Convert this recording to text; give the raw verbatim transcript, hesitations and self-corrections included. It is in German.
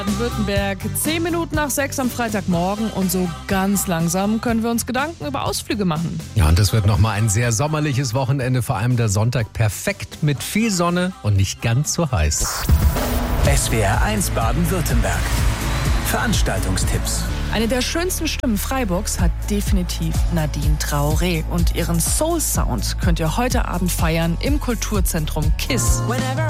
Baden-Württemberg, zehn Minuten nach sechs am Freitagmorgen und so ganz langsam können wir uns Gedanken über Ausflüge machen. Ja, und das wird nochmal ein sehr sommerliches Wochenende, vor allem der Sonntag perfekt mit viel Sonne und nicht ganz so heiß. S W R eins Baden-Württemberg. Veranstaltungstipps. Eine der schönsten Stimmen Freiburgs hat definitiv Nadine Traoré und ihren Soul-Sound könnt ihr heute Abend feiern im Kulturzentrum KISS. Whenever